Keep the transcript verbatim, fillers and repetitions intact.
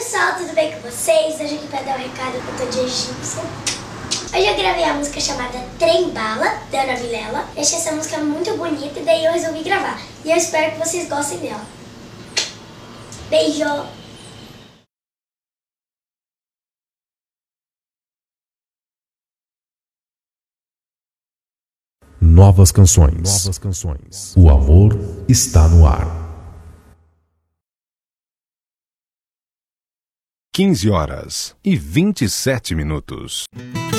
pessoal, tudo bem com vocês? Hoje aqui pra dar um recado que eu tô de egípcia. Hoje eu gravei a música chamada Trem Bala, da Ana Vilela. Eu achei essa música muito bonita e daí eu resolvi gravar. E eu espero que vocês gostem dela. Beijo! Novas canções. Novas canções. O amor está no ar. quinze horas e vinte e sete minutos.